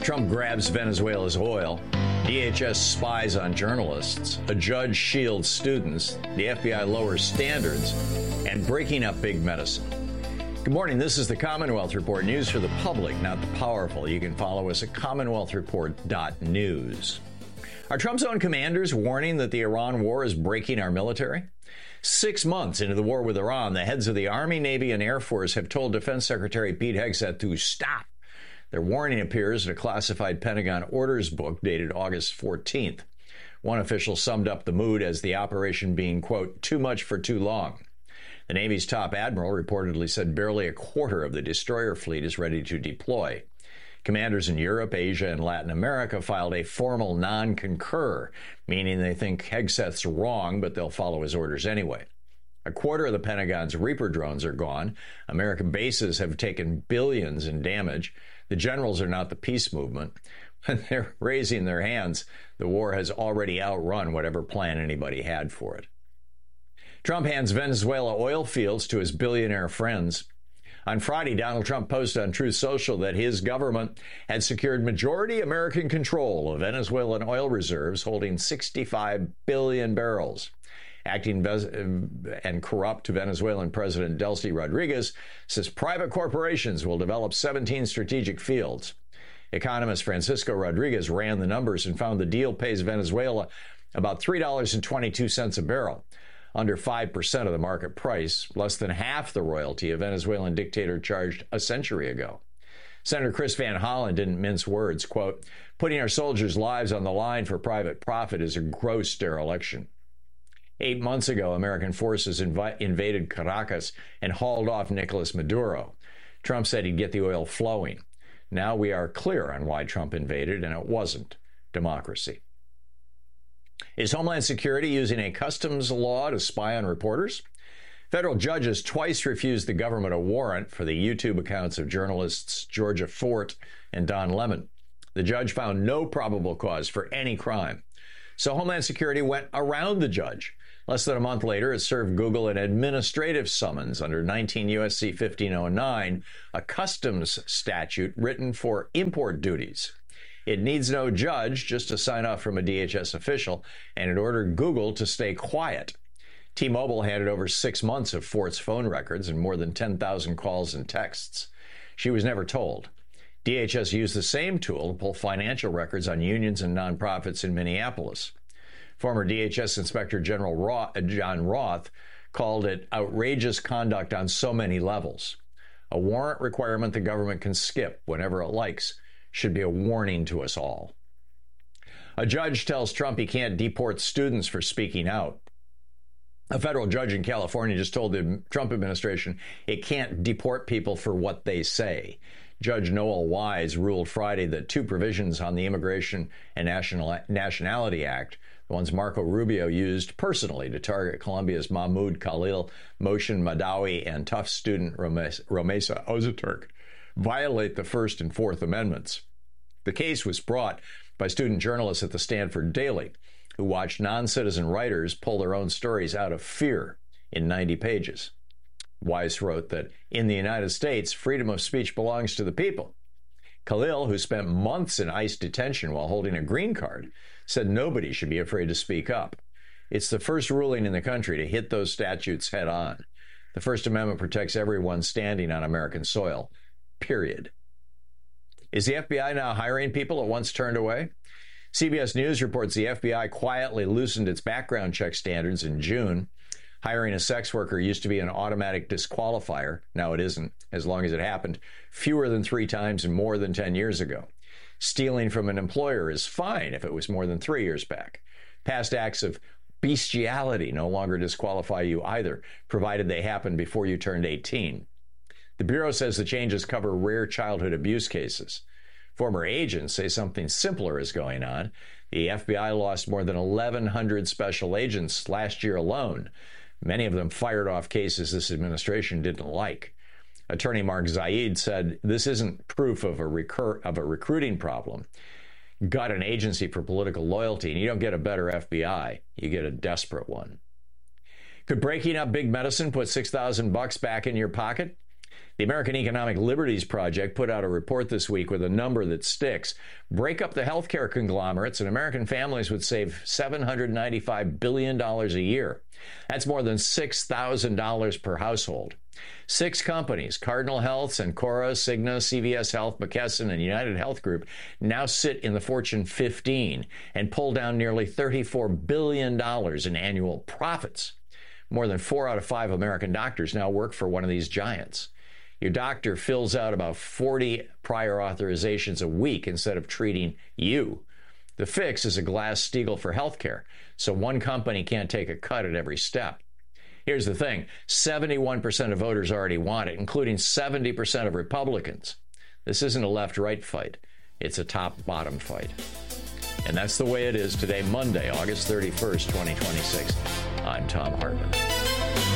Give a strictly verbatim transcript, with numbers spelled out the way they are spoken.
Trump grabs Venezuela's oil. D H S spies on journalists. A judge shields students. The F B I lowers standards. And breaking up big medicine. Good morning. This is the Commonwealth Report. News for the public, not the powerful. You can follow us at commonwealth report dot news. Are Trump's own commanders warning that the Iran war is breaking our military? Six months into the war with Iran, the heads of the Army, Navy, and Air Force have told Defense Secretary Pete Hegseth to stop. Their warning appears in a classified Pentagon orders book dated August fourteenth. One official summed up the mood as the operation being, quote, too much for too long. The Navy's top admiral reportedly said barely a quarter of the destroyer fleet is ready to deploy. Commanders in Europe, Asia, and Latin America filed a formal non-concur, meaning they think Hegseth's wrong, but they'll follow his orders anyway. A quarter of the Pentagon's Reaper drones are gone. American bases have taken billions in damage. The generals are not the peace movement. When they're raising their hands, the war has already outrun whatever plan anybody had for it. Trump hands Venezuela oil fields to his billionaire friends. On Friday, Donald Trump posted on Truth Social that his government had secured majority American control of Venezuelan oil reserves holding sixty-five billion barrels. Acting and corrupt Venezuelan President Delcy Rodriguez says private corporations will develop seventeen strategic fields. Economist Francisco Rodriguez ran the numbers and found the deal pays Venezuela about three dollars and twenty-two cents a barrel, under five percent of the market price, less than half the royalty a Venezuelan dictator charged a century ago. Senator Chris Van Hollen didn't mince words, quote, putting our soldiers' lives on the line for private profit is a gross dereliction. Eight months ago, American forces inv- invaded Caracas and hauled off Nicolas Maduro. Trump said he'd get the oil flowing. Now we are clear on why Trump invaded, and it wasn't democracy. Is Homeland Security using a customs law to spy on reporters? Federal judges twice refused the government a warrant for the YouTube accounts of journalists Georgia Fort and Don Lemon. The judge found no probable cause for any crime. So Homeland Security went around the judge. Less than a month later, it served Google an administrative summons under nineteen U S C fifteen oh nine, a customs statute written for import duties. It needs no judge, just a sign-off from a D H S official, and it ordered Google to stay quiet. T-Mobile handed over six months of Fort's phone records and more than ten thousand calls and texts. She was never told. D H S used the same tool to pull financial records on unions and nonprofits in Minneapolis. Former D H S Inspector General Roth, John Roth called it outrageous conduct on so many levels. A warrant requirement the government can skip whenever it likes should be a warning to us all. A judge tells Trump he can't deport students for speaking out. A federal judge in California just told the Trump administration it can't deport people for what they say. Judge Noel Wise ruled Friday that two provisions on the Immigration and National, Nationality Act, the ones Marco Rubio used personally to target Colombia's Mahmoud Khalil, Moshe Madawi, and Tufts student Romesa Ozaturk, violate the First and Fourth Amendments. The case was brought by student journalists at the Stanford Daily, who watched non-citizen writers pull their own stories out of fear in ninety pages. Weiss wrote that in the United States, freedom of speech belongs to the people. Khalil, who spent months in ICE detention while holding a green card, said nobody should be afraid to speak up. It's the first ruling in the country to hit those statutes head on. The First Amendment protects everyone standing on American soil, period. Is the F B I now hiring people it once turned away? C B S News reports the F B I quietly loosened its background check standards in June. Hiring a sex worker used to be an automatic disqualifier. Now it isn't, as long as it happened fewer than three times and more than ten years ago. Stealing from an employer is fine if it was more than three years back. Past acts of bestiality no longer disqualify you either, provided they happened before you turned eighteen. The Bureau says the changes cover rare childhood abuse cases. Former agents say something simpler is going on. The F B I lost more than eleven hundred special agents last year alone. Many of them fired off cases this administration didn't like. Attorney Mark Zaid said this isn't proof of a, recur- of a recruiting problem. Got an agency for political loyalty, and you don't get a better F B I. You get a desperate one. Could breaking up big medicine put six thousand bucks back in your pocket? The American Economic Liberties Project put out a report this week with a number that sticks. Break up the healthcare conglomerates, and American families would save seven hundred ninety-five billion dollars a year. That's more than six thousand dollars per household. Six companies, Cardinal Health, Cencora, Cigna, C V S Health, McKesson, and United Health Group, now sit in the Fortune fifteen and pull down nearly thirty-four billion dollars in annual profits. More than four out of five American doctors now work for one of these giants. Your doctor fills out about forty prior authorizations a week instead of treating you. The fix is a Glass-Steagall for healthcare, so one company can't take a cut at every step. Here's the thing, seventy-one percent of voters already want it, including seventy percent of Republicans. This isn't a left-right fight. It's a top-bottom fight. And that's the way it is today, Monday, August thirty-first, twenty twenty-six. I'm Thom Hartmann.